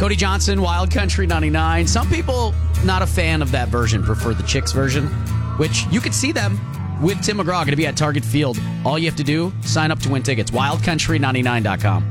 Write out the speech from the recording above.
Cody Johnson, Wild Country 99. Some people not a fan of that version, prefer the Chicks version, which you could see them with Tim McGraw going to be at Target Field. All you have to do, sign up to win tickets. WildCountry99.com.